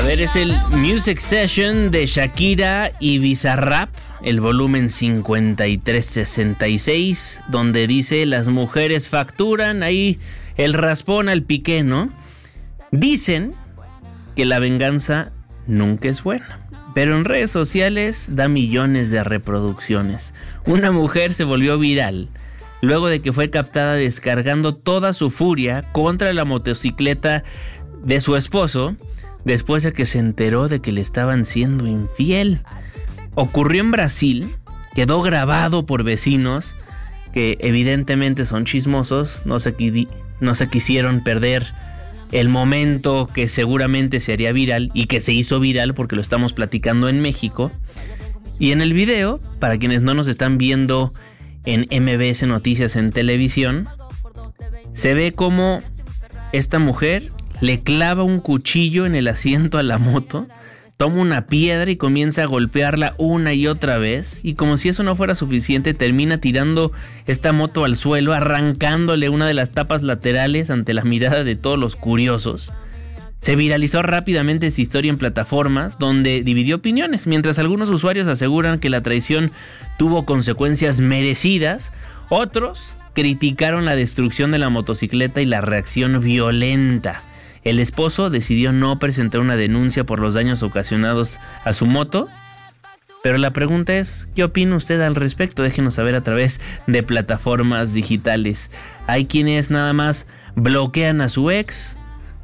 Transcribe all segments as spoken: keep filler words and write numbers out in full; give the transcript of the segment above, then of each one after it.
ver, es el Music Session de Shakira y Bizarrap, el volumen cincuenta y tres sesenta y seis, donde dice las mujeres facturan, ahí el raspón al piqué, ¿no? Dicen que la venganza nunca es buena, pero en redes sociales da millones de reproducciones. Una mujer se volvió viral luego de que fue captada descargando toda su furia contra la motocicleta de su esposo, después de que se enteró de que le estaban siendo infiel. Ocurrió en Brasil, quedó grabado por vecinos que evidentemente son chismosos, no se, no se quisieron perder el momento que seguramente se haría viral y que se hizo viral porque lo estamos platicando en México. Y en el video, para quienes no nos están viendo en M B S Noticias en televisión, se ve como esta mujer le clava un cuchillo en el asiento a la moto, toma una piedra y comienza a golpearla una y otra vez, y como si eso no fuera suficiente, termina tirando esta moto al suelo, arrancándole una de las tapas laterales ante la mirada de todos los curiosos. Se viralizó rápidamente esta historia en plataformas donde dividió opiniones, mientras algunos usuarios aseguran que la traición tuvo consecuencias merecidas, otros criticaron la destrucción de la motocicleta y la reacción violenta. El esposo decidió no presentar una denuncia por los daños ocasionados a su moto, pero la pregunta es, ¿qué opina usted al respecto? Déjenos saber a través de plataformas digitales. Hay quienes nada más bloquean a su ex,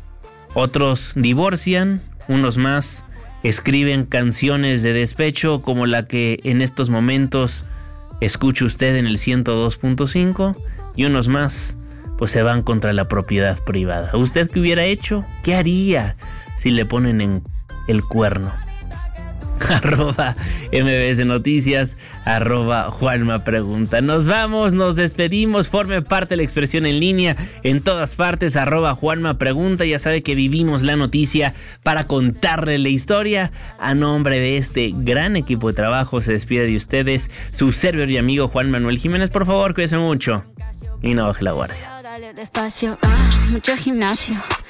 otros divorcian, unos más escriben canciones de despecho como la que en estos momentos escucha usted en el ciento dos punto cinco, y unos más pues se van contra la propiedad privada. ¿Usted qué hubiera hecho? ¿Qué haría si le ponen en el cuerno? Arroba M B S Noticias, arroba Juanma Pregunta. Nos vamos, nos despedimos. Forme parte de la expresión en línea en todas partes, arroba Juanma Pregunta. Ya sabe que vivimos la noticia para contarle la historia. A nombre de este gran equipo de trabajo se despide de ustedes su servidor y amigo Juan Manuel Jiménez. Por favor, cuídense mucho y no baje la guardia. Dale despacio, ah, mucho gimnasio.